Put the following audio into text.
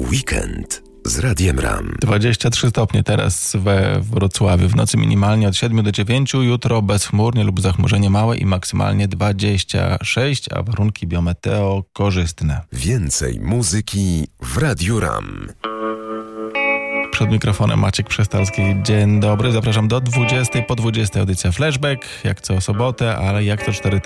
Weekend z Radiem RAM. 23 stopnie teraz we Wrocławiu. W nocy minimalnie od 7 do 9, jutro bezchmurnie lub zachmurzenie małe i maksymalnie 26, a warunki biometeo korzystne. Więcej muzyki w Radiu RAM. Przed mikrofonem Maciek Przestalski. Dzień dobry, zapraszam do 20, po 20 audycja Flashback, jak co sobotę, ale jak co 4